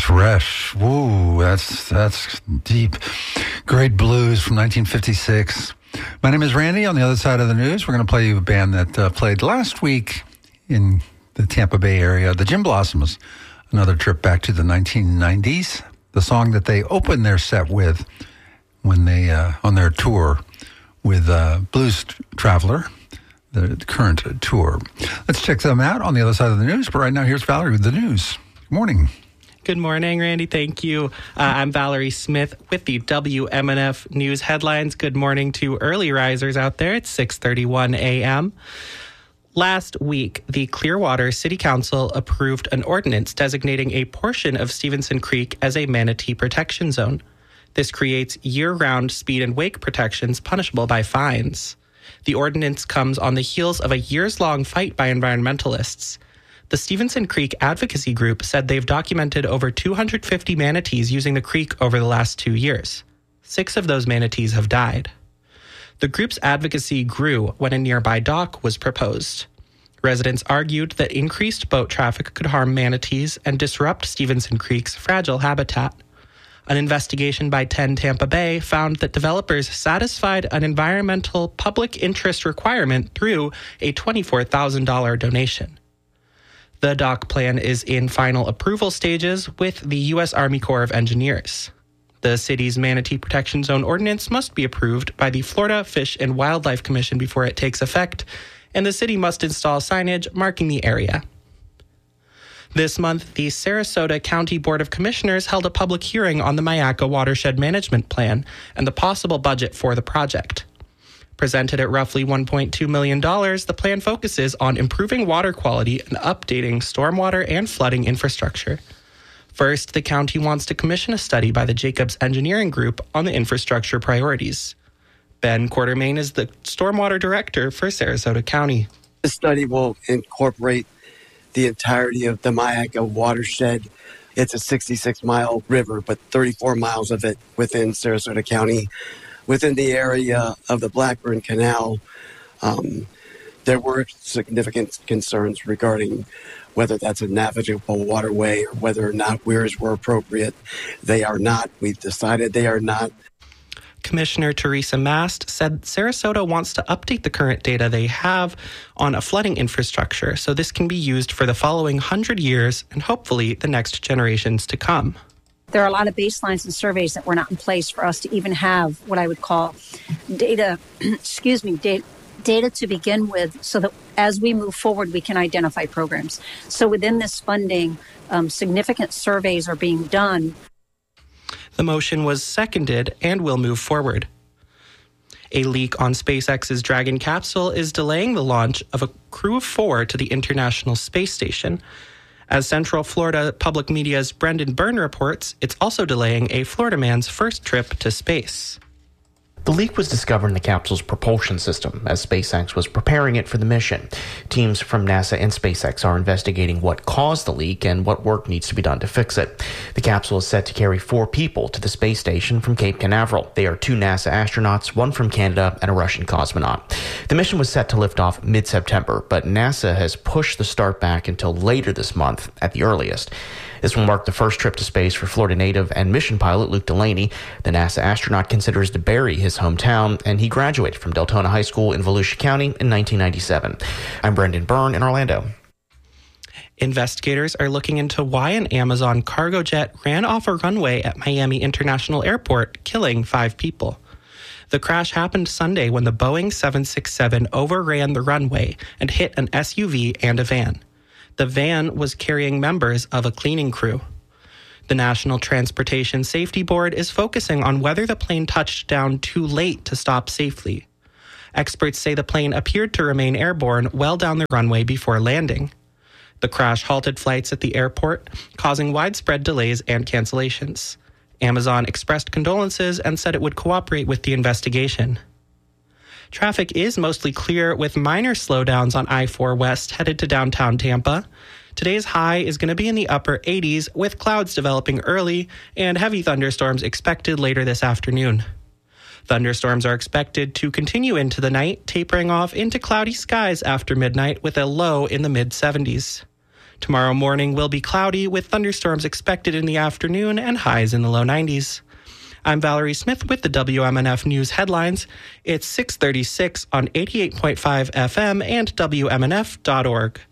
Otis Resch. Woo, that's deep. Great blues from 1956. My name is Randy. On the other side of the news, we're going to play you a band that played last week in the Tampa Bay area, the Gin Blossoms. Another trip back to the 1990s. The song that they opened their set with when they on their tour with Blues Traveler, the current tour. Let's check them out on the other side of the news. But right now, here's Valerie with the news. Good morning. Good morning, Randy. Thank you. I'm Valerie Smith with the WMNF News headlines. Good morning to early risers out there. It's 6:31 a.m. Last week, the Clearwater City Council approved an ordinance designating a portion of Stevenson Creek as a manatee protection zone. This creates year-round speed and wake protections punishable by fines. The ordinance comes on the heels of a years-long fight by environmentalists. The Stevenson Creek Advocacy Group said they've documented over 250 manatees using the creek over the last 2 years. 6 of those manatees have died. The group's advocacy grew when a nearby dock was proposed. Residents argued that increased boat traffic could harm manatees and disrupt Stevenson Creek's fragile habitat. An investigation by 10 Tampa Bay found that developers satisfied an environmental public interest requirement through a $24,000 donation. The dock plan is in final approval stages with the U.S. Army Corps of Engineers. The city's Manatee Protection Zone ordinance must be approved by the Florida Fish and Wildlife Commission before it takes effect, and the city must install signage marking the area. This month, the Sarasota County Board of Commissioners held a public hearing on the Myakka Watershed Management Plan and the possible budget for the project. Presented at roughly $1.2 million, the plan focuses on improving water quality and updating stormwater and flooding infrastructure. First, the county wants to commission a study by the Jacobs Engineering Group on the infrastructure priorities. Ben Quartermain is the stormwater director for Sarasota County. This study will incorporate the entirety of the Myakka watershed. It's a 66-mile river, but 34 miles of it within Sarasota County. Within the area of the Blackburn Canal, there were significant concerns regarding whether that's a navigable waterway or whether or not weirs were appropriate. They are not. We've decided they are not. Commissioner Teresa Mast said Sarasota wants to update the current data they have on a flooding infrastructure so this can be used for the following 100 years and hopefully the next generations to come. There are a lot of baselines and surveys that were not in place for us to even have what I would call data to begin with, so that as we move forward, we can identify programs. So within this funding, significant surveys are being done. The motion was seconded and will move forward. A leak on SpaceX's Dragon capsule is delaying the launch of a crew of 4 to the International Space Station. As Central Florida Public Media's Brendan Byrne reports, it's also delaying a Florida man's first trip to space. The leak was discovered in the capsule's propulsion system as SpaceX was preparing it for the mission. Teams from NASA and SpaceX are investigating what caused the leak and what work needs to be done to fix it. The capsule is set to carry 4 people to the space station from Cape Canaveral. They are 2 NASA astronauts, 1 from Canada, and a Russian cosmonaut. The mission was set to lift off mid-September, but NASA has pushed the start back until later this month at the earliest. This will mark the first trip to space for Florida native and mission pilot Luke Delaney. The NASA astronaut considers DeBary his hometown, and he graduated from Deltona High School in Volusia County in 1997. I'm Brendan Byrne in Orlando. Investigators are looking into why an Amazon cargo jet ran off a runway at Miami International Airport, killing 5 people. The crash happened Sunday when the Boeing 767 overran the runway and hit an SUV and a van. The van was carrying members of a cleaning crew. The National Transportation Safety Board is focusing on whether the plane touched down too late to stop safely. Experts say the plane appeared to remain airborne well down the runway before landing. The crash halted flights at the airport, causing widespread delays and cancellations. Amazon expressed condolences and said it would cooperate with the investigation. Traffic is mostly clear with minor slowdowns on I-4 West headed to downtown Tampa. Today's high is going to be in the upper 80s with clouds developing early and heavy thunderstorms expected later this afternoon. Thunderstorms are expected to continue into the night, tapering off into cloudy skies after midnight with a low in the mid-70s. Tomorrow morning will be cloudy with thunderstorms expected in the afternoon and highs in the low 90s. I'm Valerie Smith with the WMNF News headlines. It's 6:36 on 88.5 FM and WMNF.org.